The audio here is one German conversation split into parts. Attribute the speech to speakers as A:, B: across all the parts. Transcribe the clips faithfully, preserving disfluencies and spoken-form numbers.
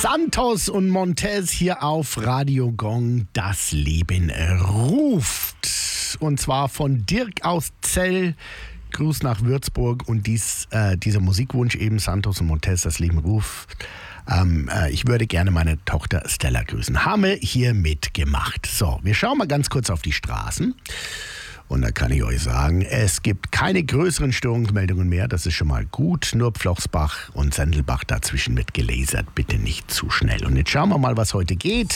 A: Santos und Montez hier auf Radio Gong. Das Leben ruft. Und zwar von Dirk aus Zell. Gruß nach Würzburg. Und dies, äh, dieser Musikwunsch eben, Santos und Montez, das Leben ruft. Ähm, äh, ich würde gerne meine Tochter Stella grüßen. Haben wir hier mitgemacht. So, wir schauen mal ganz kurz auf die Straßen. Und da kann ich euch sagen, es gibt keine größeren Störungsmeldungen mehr. Das ist schon mal gut. Nur Pflochsbach und Sendelbach dazwischen wird gelasert. Bitte nicht zu schnell. Und jetzt schauen wir mal, was heute geht.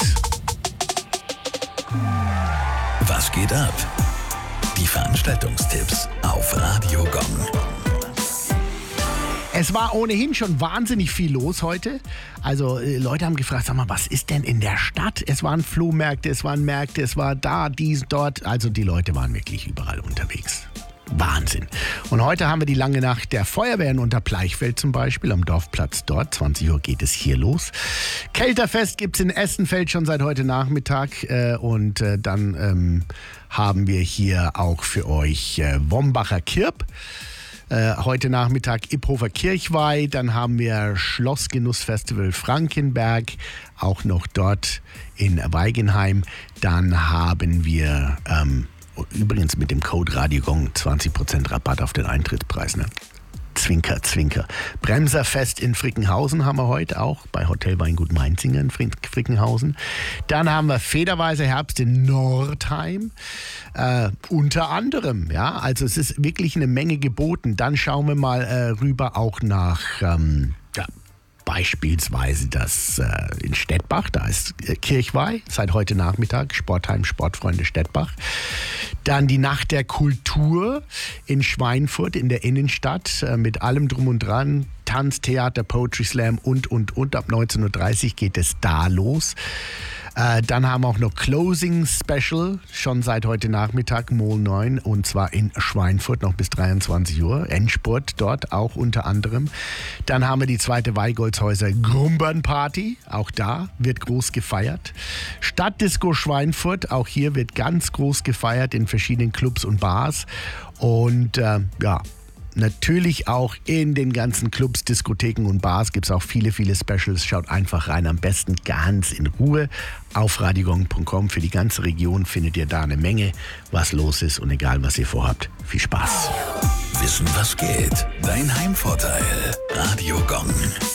B: Was geht ab? Die Veranstaltungstipps auf Radio Gong.
A: Es war ohnehin schon wahnsinnig viel los heute. Also äh, Leute haben gefragt, sag mal, was ist denn in der Stadt? Es waren Flohmärkte, es waren Märkte, es war da, dies, dort. Also die Leute waren wirklich überall unterwegs. Wahnsinn. Und heute haben wir die lange Nacht der Feuerwehren unter Bleichfeld zum Beispiel, am Dorfplatz dort. zwanzig Uhr geht es hier los. Kelterfest gibt es in Essenfeld schon seit heute Nachmittag. Äh, und äh, dann ähm, haben wir hier auch für euch äh, Wombacher Kirb. Äh, heute Nachmittag Iphofer Kirchweih, dann haben wir Schlossgenussfestival Frankenberg, auch noch dort in Weigenheim. Dann haben wir ähm, übrigens mit dem Code Radio Gong zwanzig Prozent Rabatt auf den Eintrittspreis, ne? Zwinker, Zwinker. Bremserfest in Frickenhausen haben wir heute auch, bei Hotel Weingut Mainzinger in Frickenhausen. Dann haben wir Federweiser Herbst in Nordheim. Äh, unter anderem, ja, also es ist wirklich eine Menge geboten. Dann schauen wir mal äh, rüber auch nach, ähm, ja, beispielsweise das äh, in Stettbach, da ist äh, Kirchweih, seit heute Nachmittag, Sportheim Sportfreunde Stettbach. Dann die Nacht der Kultur in Schweinfurt in der Innenstadt äh, mit allem drum und dran. Tanz, Theater, Poetry Slam und, und, und. Ab neunzehn Uhr dreißig geht es da los. Äh, dann haben wir auch noch Closing Special, schon seit heute Nachmittag, Mol neun, und zwar in Schweinfurt noch bis dreiundzwanzig Uhr. Endspurt dort auch unter anderem. Dann haben wir die zweite Weigolzhäuser Grumbern Party, auch da wird groß gefeiert. Stadtdisco Schweinfurt, auch hier wird ganz groß gefeiert in verschiedenen Clubs und Bars. Und äh, ja, natürlich auch in den ganzen Clubs, Diskotheken und Bars gibt es auch viele, viele Specials. Schaut einfach rein, am besten ganz in Ruhe auf radiogong punkt com. Für die ganze Region findet ihr da eine Menge, was los ist, und egal, was ihr vorhabt, viel Spaß.
B: Wissen, was geht? Dein Heimvorteil. Radio Gong.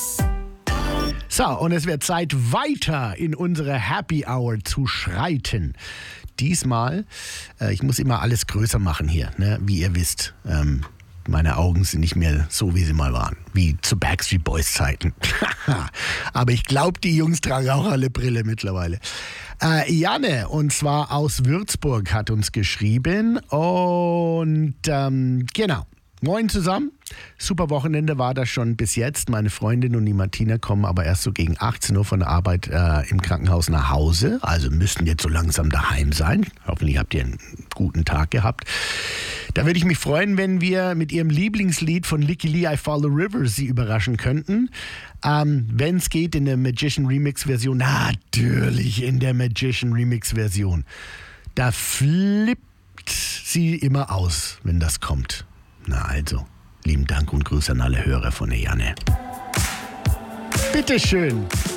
A: So, und es wird Zeit, weiter in unsere Happy Hour zu schreiten. Diesmal, äh, ich muss immer alles größer machen hier, ne? Wie ihr wisst. Ähm, Meine Augen sind nicht mehr so, wie sie mal waren. Wie zu Backstreet Boys Zeiten. Aber ich glaube, die Jungs tragen auch alle Brille mittlerweile. Äh, Janne, und zwar aus Würzburg, hat uns geschrieben. Und ähm, genau. Moin zusammen. Super Wochenende war das schon bis jetzt. Meine Freundin und die Martina kommen aber erst so gegen achtzehn Uhr von der Arbeit äh, im Krankenhaus nach Hause. Also müssten jetzt so langsam daheim sein. Hoffentlich habt ihr einen guten Tag gehabt. Da würde ich mich freuen, wenn wir mit ihrem Lieblingslied von Licky Lee, I Follow Rivers, sie überraschen könnten. Ähm, wenn es geht, in der Magician Remix Version. Natürlich in der Magician Remix Version. Da flippt sie immer aus, wenn das kommt. Na also, lieben Dank und Grüße an alle Hörer von der Janne. Bitteschön.